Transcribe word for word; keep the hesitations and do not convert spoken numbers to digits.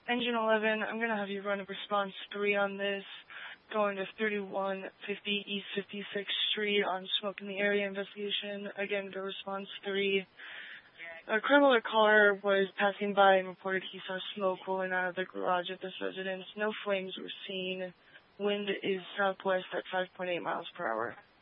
Engine eleven, I'm going to have you run a response three on this, going to thirty-one fifty East fifty-sixth Street on smoke in the area investigation. Again, to response three. A criminal car was passing by and reported he saw smoke rolling out of the garage at this residence. No flames were seen. Wind is southwest at five point eight miles per hour.